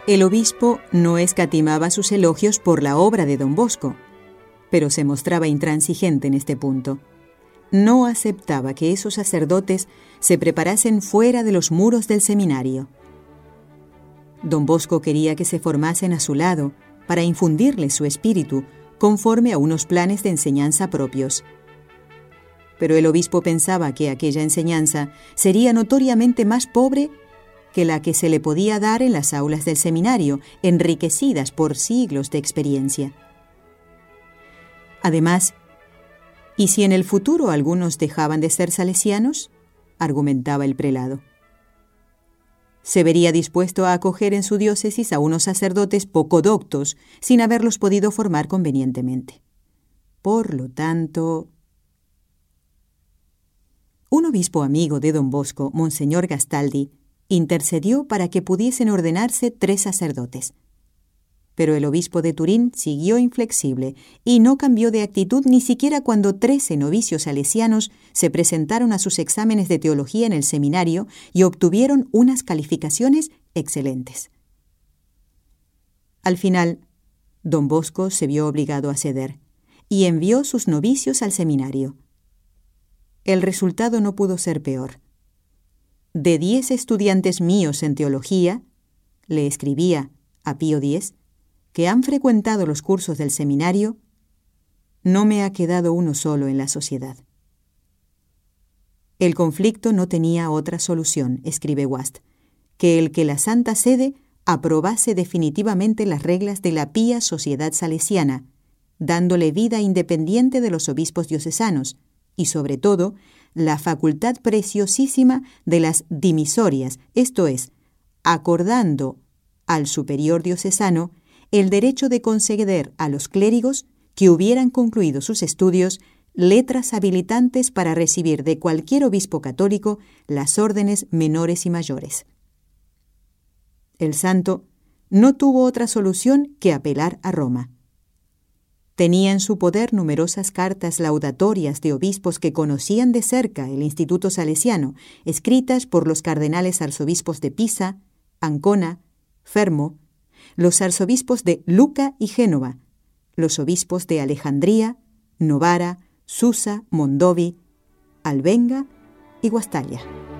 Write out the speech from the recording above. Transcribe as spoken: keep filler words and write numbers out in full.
El obispo no escatimaba sus elogios por la obra de don Bosco, pero se mostraba intransigente en este punto. No aceptaba que esos sacerdotes se preparasen fuera de los muros del seminario. Don Bosco quería que se formasen a su lado para infundirles su espíritu conforme a unos planes de enseñanza propios. Pero el obispo pensaba que aquella enseñanza sería notoriamente más pobre que la que se le podía dar en las aulas del seminario, enriquecidas por siglos de experiencia. Además, ¿y si en el futuro algunos dejaban de ser salesianos?, argumentaba el prelado. Se vería dispuesto a acoger en su diócesis a unos sacerdotes poco doctos, sin haberlos podido formar convenientemente. Por lo tanto, un obispo amigo de don Bosco, Monseñor Gastaldi, intercedió para que pudiesen ordenarse tres sacerdotes. Pero el obispo de Turín siguió inflexible y no cambió de actitud ni siquiera cuando trece novicios salesianos se presentaron a sus exámenes de teología en el seminario y obtuvieron unas calificaciones excelentes. Al final, don Bosco se vio obligado a ceder y envió sus novicios al seminario. El resultado no pudo ser peor. De diez estudiantes míos en teología, le escribía a Pío X, que han frecuentado los cursos del seminario, no me ha quedado uno solo en la sociedad. El conflicto no tenía otra solución, escribe Wast, que el que la Santa Sede aprobase definitivamente las reglas de la pía sociedad salesiana, dándole vida independiente de los obispos diocesanos y, sobre todo, la facultad preciosísima de las dimisorias, esto es, acordando al superior diocesano el derecho de conceder a los clérigos que hubieran concluido sus estudios letras habilitantes para recibir de cualquier obispo católico las órdenes menores y mayores. El santo no tuvo otra solución que apelar a Roma. Tenía en su poder numerosas cartas laudatorias de obispos que conocían de cerca el Instituto Salesiano, escritas por los cardenales arzobispos de Pisa, Ancona, Fermo, los arzobispos de Lucca y Génova, los obispos de Alejandría, Novara, Susa, Mondovi, Albenga y Guastalla.